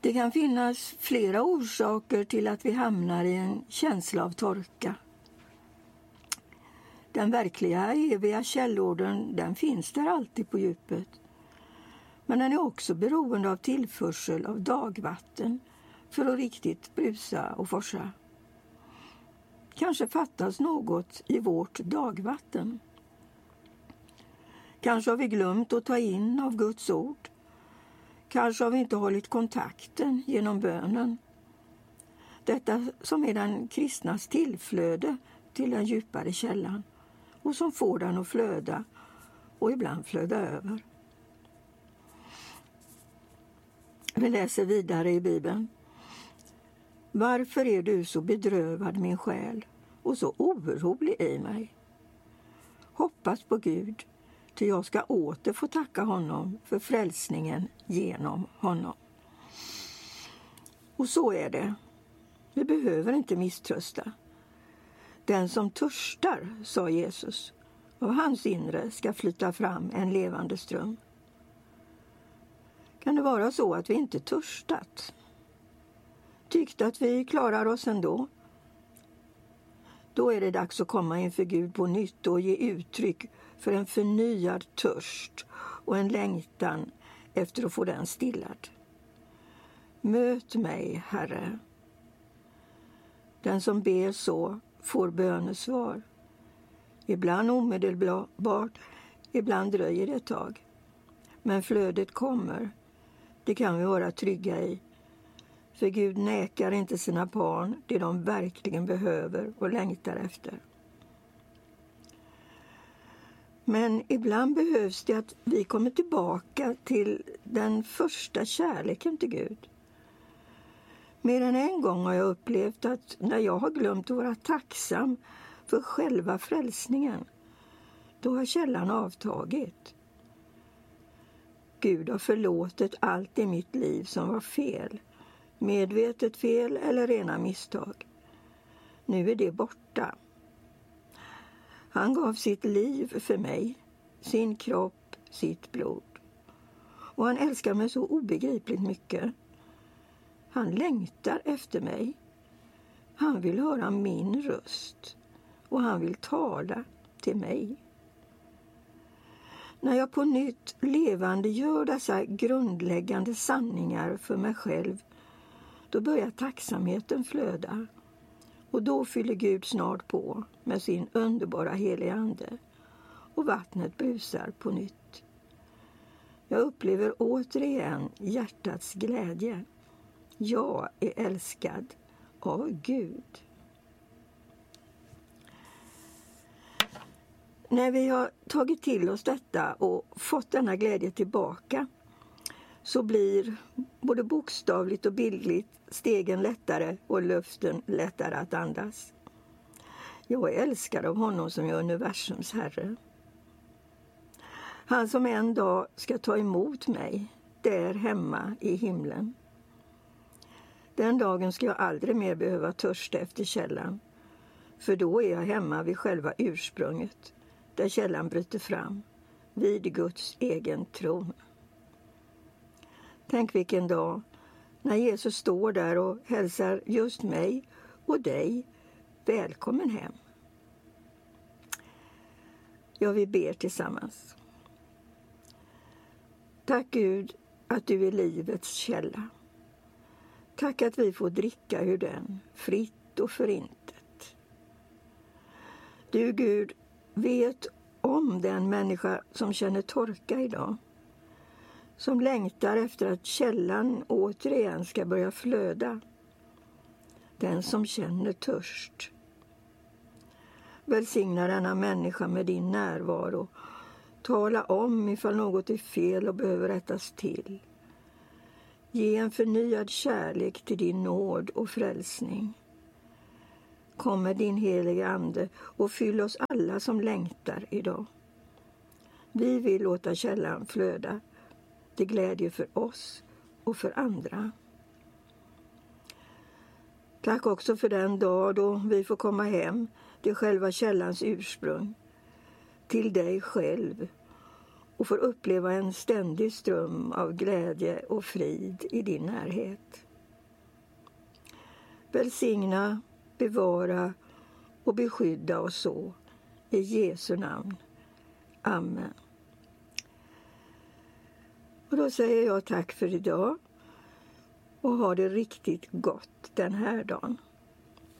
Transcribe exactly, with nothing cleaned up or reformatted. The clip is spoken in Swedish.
Det kan finnas flera orsaker till att vi hamnar i en känsla av torka. Den verkliga eviga källorden, den finns där alltid på djupet. Men den är också beroende av tillförsel av dagvatten för att riktigt brusa och forsa. Kanske fattas något i vårt dagvatten. Kanske har vi glömt att ta in av Guds ord. Kanske har vi inte hållit kontakten genom bönen. Detta som är den kristnas tillflöde till den djupare källan och som får den att flöda och ibland flöda över. Vi läser vidare i Bibeln. Varför är du så bedrövad, min själ, och så orolig i mig? Hoppas på Gud, till jag ska åter få tacka honom för frälsningen genom honom. Och så är det. Vi behöver inte misströsta. Den som törstar, sa Jesus, av hans inre ska flyta fram en levande ström. Kan det vara så att vi inte törstat? Tyckte att vi klarar oss ändå? Då är det dags att komma inför Gud på nytt och ge uttryck för en förnyad törst och en längtan efter att få den stillad. Möt mig, Herre. Den som ber så får bönesvar. Ibland omedelbart, ibland dröjer det ett tag. Men flödet kommer. Det kan vi vara trygga i. För Gud nekar inte sina barn det de verkligen behöver och längtar efter. Men ibland behövs det att vi kommer tillbaka till den första kärleken till Gud. Mer än en gång har jag upplevt att när jag har glömt att vara tacksam för själva frälsningen, då har källan avtagit. Gud har förlåtit allt i mitt liv som var fel. Medvetet fel eller rena misstag. Nu är det borta. Han gav sitt liv för mig, sin kropp, sitt blod. Och han älskar mig så obegripligt mycket. Han längtar efter mig. Han vill höra min röst och han vill tala till mig. När jag på nytt levande gör dessa grundläggande sanningar för mig själv, då börjar tacksamheten flöda. Och då fyller Gud snart på med sin underbara heliga ande. Och vattnet brusar på nytt. Jag upplever återigen hjärtats glädje. Jag är älskad av Gud. När vi har tagit till oss detta och fått denna glädje tillbaka, så blir både bokstavligt och bildligt stegen lättare och luften lättare att andas. Jag är älskad av honom som är universums herre. Han som en dag ska ta emot mig där hemma i himlen. Den dagen ska jag aldrig mer behöva törsta efter källan, för då är jag hemma vid själva ursprunget, där källan bryter fram, vid Guds egen tron. Tänk vilken dag när Jesus står där och hälsar just mig och dig välkommen hem. Ja, vi ber tillsammans. Tack Gud att du är livets källa. Tack att vi får dricka ur den, fritt och förintet. Du Gud vet om den människa som känner torka idag. Som längtar efter att källan återigen ska börja flöda. Den som känner törst. Välsigna denna människa med din närvaro. Tala om ifall något är fel och behöver rättas till. Ge en förnyad kärlek till din nåd och frälsning. Kom med din heliga ande och fyll oss alla som längtar idag. Vi vill låta källan flöda till glädje för oss och för andra. Tack också för den dag då vi får komma hem till själva källans ursprung, till dig själv, och får uppleva en ständig ström av glädje och frid i din närhet. Välsigna, bevara och beskydda oss så. I Jesu namn. Amen. Och då säger jag tack för idag och ha det riktigt gott den här dagen.